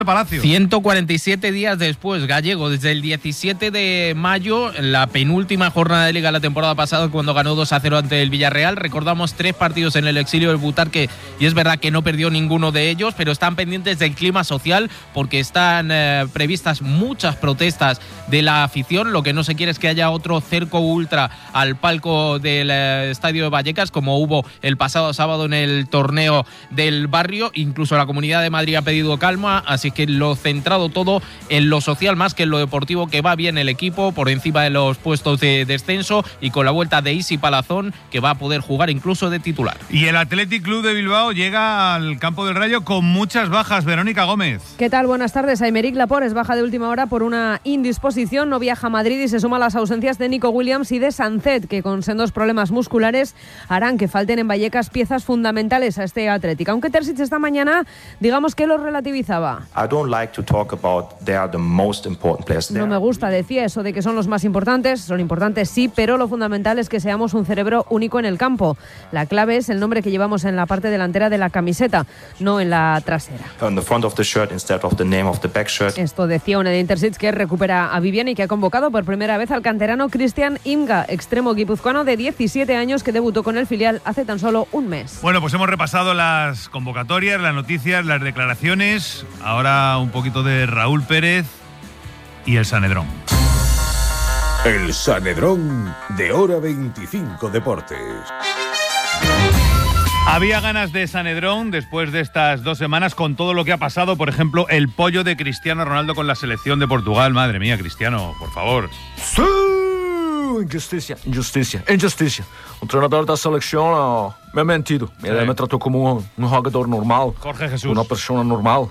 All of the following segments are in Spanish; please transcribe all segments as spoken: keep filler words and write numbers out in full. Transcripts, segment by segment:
Palacio. ciento cuarenta y siete días después, Gallego, desde el diecisiete de mayo, la penúltima jornada de Liga la temporada pasada, cuando ganó dos a cero ante el Villarreal. Recordamos tres partidos en el exilio del Butarque y es verdad que no perdió ninguno de ellos, pero están pendientes del clima social porque están eh, previstas muchas protestas de la afición. Lo que no se quiere es que haya otro cerco ultra al palco del eh, estadio de Vallecas, como hubo el pasado sábado en el torneo del barrio. Incluso la Comunidad de Madrid ha pedido calma, así que lo centrado todo en lo social más que en lo deportivo, que va bien el equipo por encima de los puestos de descenso y con la vuelta de Isi Palazón, que va a poder jugar incluso de titular. Y el Athletic Club de Bilbao llega al campo del Rayo con muchas bajas. Verónica Gómez. ¿Qué tal? Buenas tardes. Aymeric Laporte es baja de última hora por una indisposición, no viaja a Madrid y se suma a las ausencias de Nico Williams y de Sancet, que con sendos problemas musculares harán que falten en Vallecas piezas fundamentales a este Athletic. Aunque Terzic esta mañana, digamos que lo relativizaba. I don't like to talk about they are the most important players. No me gusta, decía, eso de que son los más importantes. Son importantes, sí, pero lo fundamental es que seamos un cerebro único en el campo. La clave es el nombre que llevamos en la parte delantera de la camiseta, no en la trasera. On the front of the shirt instead of the name of the back shirt. Esto decía Zinedine Terzic, que recupera a Viviani y que ha convocado por primera vez al canterano Cristian Imga, extremo guipuzcoano de diecisiete años que debutó con el filial hace tan solo un mes. Bueno, pues hemos repasado las convocatorias, las noticias, las declaraciones. Ahora un poquito de Raúl Pérez y el Sanedrón. El Sanedrón de Hora veinticinco Deportes. Había ganas de Sanedrón después de estas dos semanas con todo lo que ha pasado. Por ejemplo, el pollo de Cristiano Ronaldo con la selección de Portugal. Madre mía, Cristiano, por favor. Sí, injusticia, injusticia, injusticia. O treinador da selección uh, me ha mentido. Me, Sí. me trató como un, un jugador normal. Jorge Jesús. Una persona normal.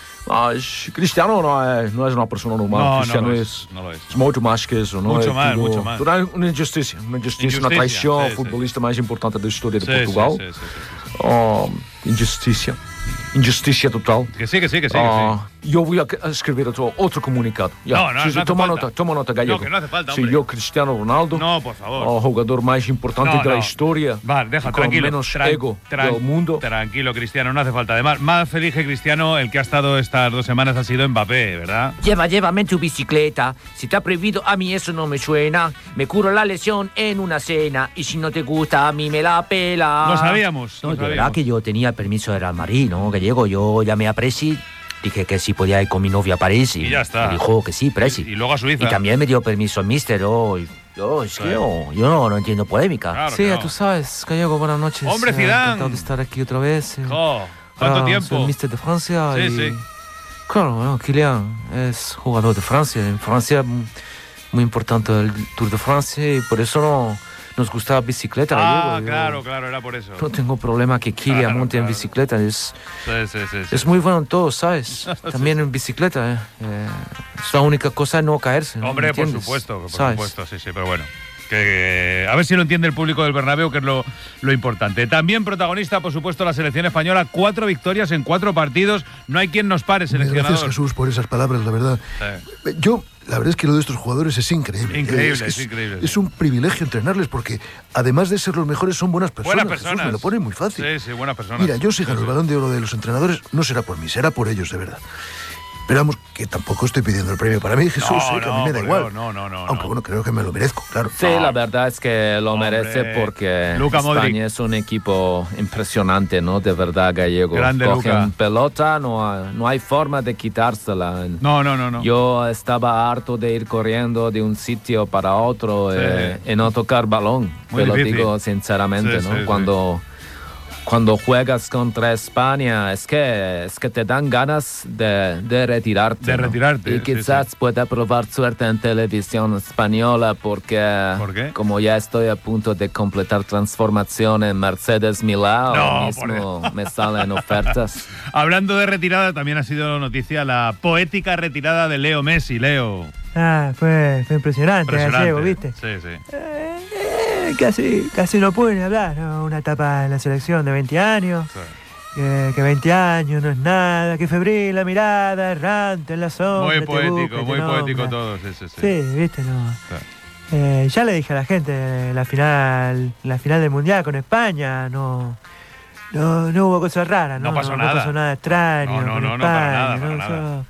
Mas Cristiano no es, no es una persona normal. No, Cristiano no lo es, es, no lo es. es mucho más que eso. ¿no? Mucho es más, tudo, mucho más. Toda una injusticia. Una injusticia, una Injusticia, traición. sí, futbolista sí. más importante da historia de Sí, Portugal. sí, sí, sí, sí. Oh, injusticia. Injusticia total. Que sí, que sí, que sí. Que Ah, sí. yo voy a escribir otro, otro comunicado. Ya. No, no, Sí, no sí, hace toma falta. nota, toma nota, Gallego. No, que no hace falta, Sí, hombre. yo, Cristiano Ronaldo, No, por favor. el jugador más importante No, de la no. historia. Vale, deja, con tranquilo. menos Tran- ego tran- del mundo. Tranquilo, Cristiano, no hace falta. Además, más feliz que Cristiano, el que ha estado estas dos semanas ha sido Mbappé, ¿verdad? Lleva, llévame en tu bicicleta. Si está prohibido, a mí eso no me suena. Me curo la lesión en una cena. Y si no te gusta, a mí me la pela. Lo sabíamos. No, lo de verdad sabíamos. que yo tenía el permiso de Real Madrid, ¿no? Gallego, yo llamé a Presi, dije que sí podía ir con mi novia a París. Y ya está. Me dijo que sí, Presi. Y luego a Suiza. Y también me dio permiso el mister. Oh, y- yo, es Sí. que yo, yo no, no entiendo polémica. Claro Sí, que ya no. tú sabes, Gallego, buenas noches. ¡Hombre, Eh, Zidane! Encantado de estar aquí otra vez. eh. Jo, ¿cuánto Ah, tiempo? Soy el mister de Francia Sí, y... sí. Claro, bueno, Kylian es jugador de Francia. En Francia, mm, muy importante el Tour de Francia y por eso no, nos gusta la bicicleta. Ah, Gallego. Yo claro, claro, era por eso. No tengo problema que Kylian Claro, monte en claro. bicicleta. Es, Sí, sí, sí, sí. es muy bueno en todo, ¿sabes? También en bicicleta. eh. Eh, es la única cosa no caerse. ¿no? Hombre, por ¿Entiendes? supuesto, por ¿Sabes? supuesto, sí, sí, pero bueno. Que, a ver si lo entiende el público del Bernabéu, que es lo, lo importante. También protagonista, por supuesto, la selección española. Cuatro victorias en cuatro partidos. No hay quien nos pare, seleccionador. Gracias, Jesús, por esas palabras, la verdad. Sí. Yo, la verdad es que lo de estos jugadores es increíble. Increíble, es, es es- increíble, Es sí. un privilegio entrenarles porque, además de ser los mejores, son buenas personas. Buenas Jesús, personas. me lo pone muy fácil. Sí, sí, buenas personas. Mira, yo si Sí, gano sí. el balón de oro de los entrenadores, no será por mí, será por ellos, de verdad. Pero vamos, que tampoco estoy pidiendo el premio para mí, Jesús, No, eh, que a no, mí me da por igual. Dios, no, no, no, Aunque no. bueno, creo que me lo merezco, claro. Sí, la verdad es que lo Hombre. merece porque Luka España Modric. es un equipo impresionante, ¿no? De verdad, Gallego. Grande Cogen Luka. pelota, no hay, no hay forma de quitársela. No, no, no, no. Yo estaba harto de ir corriendo de un sitio para otro Sí. eh, y no tocar balón. Muy Te lo difícil. digo sinceramente, Sí, ¿no? sí, sí. Cuando, cuando juegas contra España es que, es que te dan ganas de, de retirarte. De ¿no? retirarte, Y sí, quizás sí. pueda probar suerte en televisión española porque ¿Por qué? como ya estoy a punto de completar transformación en Mercedes Milán, No, ahora por mismo me salen ofertas. Hablando de retirada, también ha sido noticia la poética retirada de Leo Messi. Leo. Ah, fue, fue impresionante, Impresionante. Gallego, ¿viste? Sí, sí. Eh, eh, casi, casi no pude ni hablar, ¿no? Una etapa en la selección de veinte años, Sí. que, que veinte años no es nada, que febril la mirada, errante en la sombra. Muy te poético, busca y te muy poético nombra. todo. Sí, sí, sí. Sí, viste, no. Sí. Eh, ya le dije a la gente, en la final, en la final del Mundial con España, no, No, no hubo cosas raras, no. No pasó nada. No pasó nada extraño. No, no, con no, no, para España, nada, para no, nada. eso-